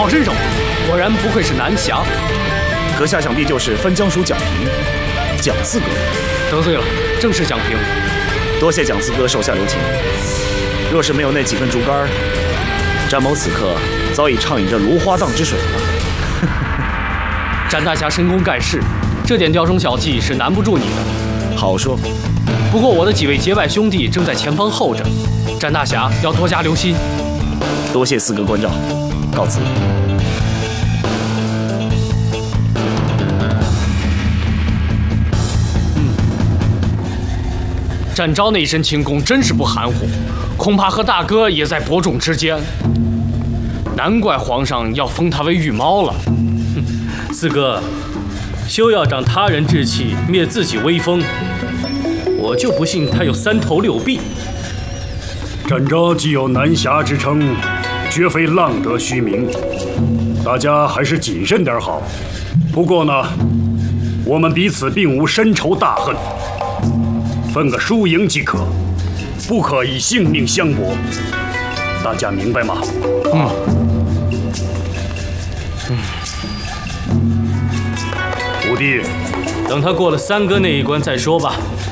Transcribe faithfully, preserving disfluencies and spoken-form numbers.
好身手，果然不愧是南侠。 阁下想必就是分江署蒋平，蒋四哥。 得罪了，正是蒋平。 多谢蒋四哥手下留情。若是没有那几根竹竿，詹某此刻早已畅饮着芦花荡之水了。 詹大侠神功盖世，这点雕虫小技是难不住你的。 好说。 不过我的几位结拜兄弟正在前方候着，詹大侠要多加留心。 多谢四哥关照，告辞。 嗯，展昭那一身轻功真是不含糊，恐怕和大哥也在伯仲之间。难怪皇上要封他为御猫了。 四哥，休要长他人志气，灭自己威风。我就不信他有三头六臂。 展昭既有南侠之称，绝非浪得虚名，大家还是谨慎点好。不过呢，我们彼此并无深仇大恨，分个输赢即可，不可以性命相搏。大家明白吗？ 嗯。 嗯。五弟， 等他过了三哥那一关再说吧。